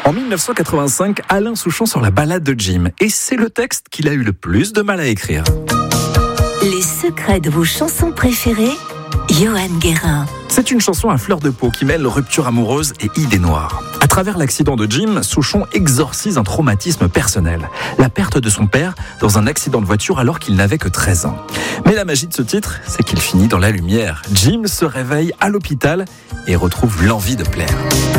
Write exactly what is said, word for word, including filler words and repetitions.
En dix-neuf cent quatre-vingt-cinq, Alain Souchon sort la balade de Jim. Et c'est le texte qu'il a eu le plus de mal à écrire. Les secrets de vos chansons préférées, Johan Guérin. C'est une chanson à fleur de peau qui mêle rupture amoureuse et idées noires. À travers l'accident de Jim, Souchon exorcise un traumatisme personnel. La perte de son père dans un accident de voiture alors qu'il n'avait que treize ans. Mais la magie de ce titre, c'est qu'il finit dans la lumière. Jim se réveille à l'hôpital et retrouve l'envie de plaire.